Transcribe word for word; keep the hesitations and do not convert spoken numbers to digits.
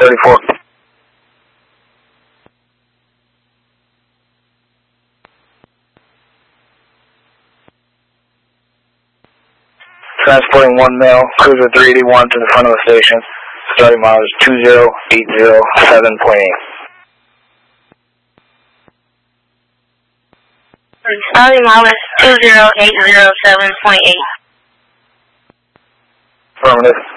thirty-four. Transporting one male, cruiser three eighty-one to the front of the station. Starting mileage two zero eight zero seven point eight. Starting mileage two zero eight zero seven point eight. Affirmative.